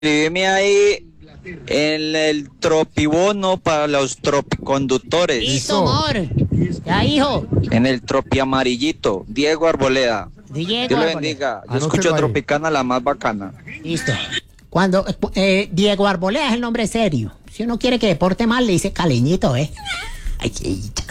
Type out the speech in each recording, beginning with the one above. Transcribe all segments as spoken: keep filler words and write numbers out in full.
Inscríbeme ahí en el tropibono para los tropiconductores. Listo, amor. Ya, hijo. En el tropi amarillito. Diego Arboleda. Diego Dios lo Arboleda. bendiga. Yo Anótelo escucho ahí. Tropicana, la más bacana. Listo. Cuando eh, Diego Arboleda es el nombre serio. Si uno quiere que deporte mal, le dice caleñito, ¿eh? Ay, qué hicha.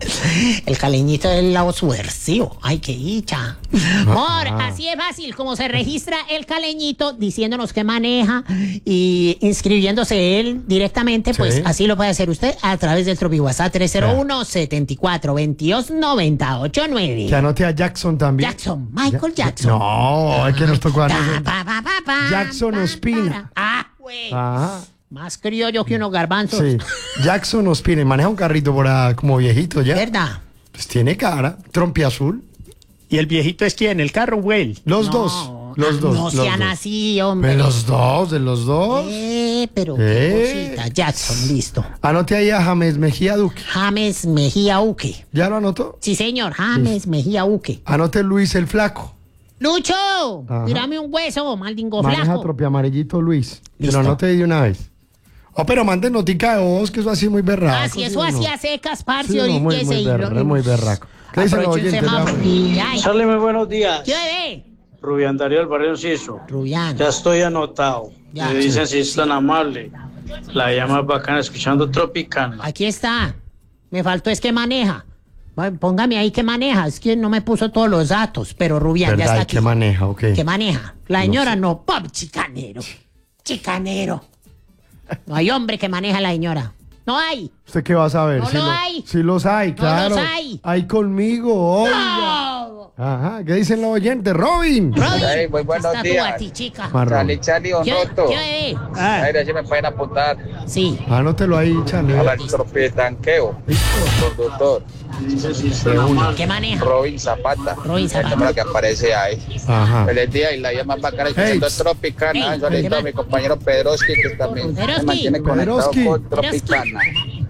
El caleñito es el lado subversivo. Ay, qué hicha. Amor, así es fácil como se registra el caleñito diciéndonos que maneja y inscribiéndose él directamente, pues Sí. así lo puede hacer usted a través del Tropi WhatsApp tres cero uno, setenta y cuatro, veintidós, noventa, ochenta y nueve. Que anote a Jackson también. Jackson, Michael Ya- Jackson. No, es que nos tocó a Pa, nosotros. pa, pa, pa, pa, Jackson pa, Ospina. para. Ah, güey. Ajá. Más criollo que unos garbanzos. Sí. Jackson Ospina. Maneja un carrito por ahí como viejito ya. ¿Verdad? Pues tiene cara. Trompi azul. ¿Y el viejito es quién? ¿El carro o él? Los No, dos. Los dos. No los sean dos. así, hombre. De los dos, de los dos. Eh, pero Eh. qué cosita. Jackson, listo. Anote ahí a James Mejía Duque. James Mejía Uque. ¿Ya lo anotó? Sí, señor, James Mejía Uque. Anote Luis el Flaco. Lucho, Ajá. tírame un hueso, maldingo Maneja flaco. Tropi amarillito Luis. Que Listo. lo anote de una vez. Oh, pero mande notica de voz, que eso así muy berraco. Ah, si eso ¿sí o no? hacía secas, parce, Sí, no, ahorita muy, ese muy, y berra- lo- muy berraco. ¿Qué dicen los Aproveche un oyentes? semáforo. Vamos. Ay, Charlie, muy buenos días. ¿qué bebé? Rubián Darío del Barrio Enciso. Rubián. Ya estoy anotado. Ya. Me dicen si es tan amable. La llama bacana escuchando Tropicana. Aquí está. Me faltó es que maneja. Bueno, póngame ahí que maneja. Es que no me puso todos los datos, pero Rubián ya ¿Verdad? está ¿Y aquí. qué maneja? Ok. ¿Qué maneja? La señora no. Pop, chicanero. Chicanero. No hay hombre que maneja a la señora. No hay. ¿Usted qué va a saber? No si lo lo- hay. Si los hay, No claro. los hay. Hay conmigo, oiga. No. Ajá. ¿Qué dicen los oyentes? Robin. Robin, Hey, muy buenos está días. tú a ti, chica. Marrón. Charlie, Charlie ¿Qué, Onoto. qué bebé? Ah, Ahí si me pueden apuntar Sí. Anótelo ahí, Charlie. a la tropitanqueo. Conductor. Me dicen si es tan amable. ¿Qué maneja? Robin Zapata. Robin Zapata. El número que aparece ahí. Ajá. Feliz día y la llama más bacana escuchando Hey. Tropicana. Hey, Un saludito ¿qué a mi compañero Pedroski que también Pedroski. se mantiene conectado Pedroski. con Tropicana.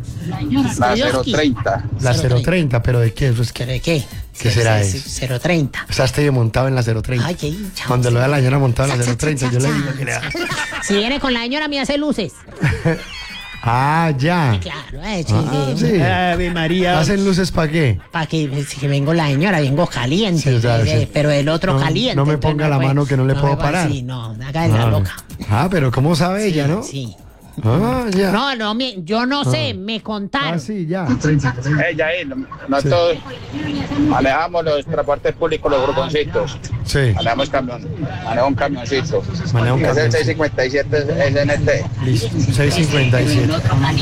La cero treinta. La cero treinta, pero ¿de qué? Eso es que. ¿Pero de qué? ¿Qué será eso? cero treinta. O sea, estoy montado en la cero treinta. Ay, qué hincha. Cuando lo vea la señora montada en la Cha, cero cha, treinta, cha, yo le cha. digo que le da. Si viene con la señora, me hace luces. Ah, ya. Claro, eh, Ah, sí. Ave María. ¿Hacen luces para qué? Para que, si que vengo la señora, vengo caliente. Sí, o sea, eh, sí. Pero el otro No, caliente. no me entonces ponga la puede- mano que no le puedo me puede- parar. Sí, no, haga de la Ah, loca. ah, pero ¿cómo sabe ella, no? Sí. Ah, ya. No, no, mi- yo no sé, me contaron. Ah, sí, ya. Ella ahí, nosotros manejamos los transportes públicos, los gruponcitos. Sí. Manejamos camión, manejo un camioncito. Maneja un Es el camión. seiscientos cincuenta y siete S N T. Listo. seiscientos cincuenta y siete.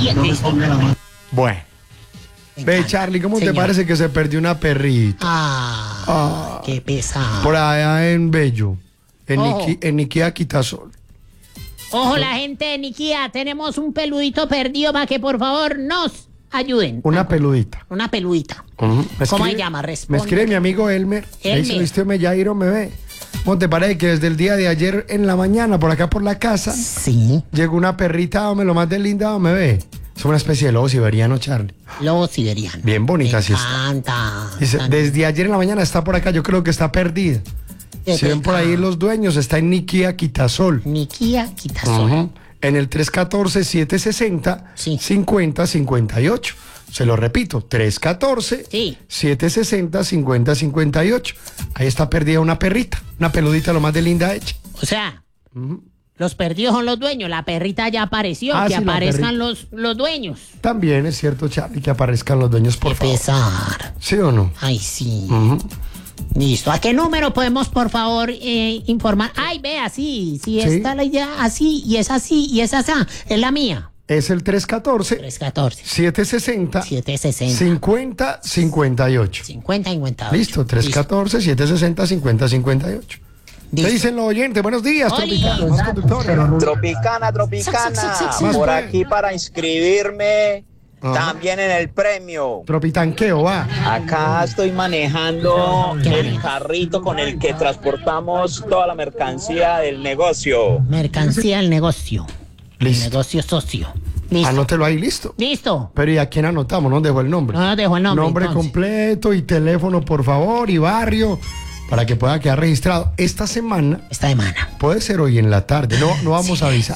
Bueno. Ve, Charlie, ¿cómo te Señor. parece que se perdió una perrita? Ah, Ah. qué pesado. Por allá en Bello. En, Ojo. Niqui- en Niquia Quitasol. Ojo, la gente de Niquía, tenemos un peludito perdido para que por favor nos ayuden. Una peludita. Una peludita. Ujú. Me ¿Cómo escribe- se llama? Me Responde. escribe mi amigo Elmer. Me dice, Elmer. ¿viste, me Jairo, me ve? ¿Cómo te parece que desde el día de ayer en la mañana, por acá por la casa, Sí, llegó una perrita, hombre, lo más de linda, me ve? Es una especie de lobo siberiano, Charlie. lobo siberiano. Bien bonita, Me sí está. encanta. Dice, Tan- desde ayer en la mañana está por acá, yo creo que está perdida. de Si ven por ahí pecado. los dueños, está en Niquia Quitasol. Niquía Quitasol. Ujú. En el tres uno cuatro, siete seis cero, Sí. cinco cero cinco ocho. Se lo repito, tres uno cuatro, Sí. siete seis cero, cinco cero cinco ocho. Ahí está perdida una perrita, una peludita lo más de linda hecha. O sea, los perdidos son los dueños. La perrita ya apareció. Ah, que sí, la aparezcan perrita. los, los dueños. También es cierto, Charlie, que aparezcan los dueños, por Qué favor. pesar. ¿Sí o no? Ay, sí. Ujú. Listo. ¿A qué número podemos, por favor, eh, informar? Ay, ve, así. Si Sí. está la idea así, y es así, y es así. Es la mía. Es el tres uno cuatro, tres catorce, siete seis cero, siete sesenta, cinco cero cinco ocho. cincuenta, cincuenta y ocho. Listo, tres uno cuatro, siete seis cero, cinco cero cinco ocho. ¿Qué Listo. dicen los oyentes? Buenos días, Oli. Tropicana, más conductores. Tropicana, Tropicana, Sac, sac, sac, sac. Más por pues. aquí para inscribirme Ajá. también en el premio. Tropitanqueo, va. Acá estoy manejando ¿Qué el manejas? carrito con el que transportamos toda la mercancía del negocio. Mercancía del negocio. El Listo. negocio socio. Listo. Anótelo ahí, listo. Listo. Pero ¿y a quién anotamos? No dejó el nombre. No nos dejó el nombre. entonces. completo y teléfono, por favor, y barrio. para que pueda quedar registrado. Esta semana, Esta semana. puede ser hoy en la tarde, no, no vamos a avisar.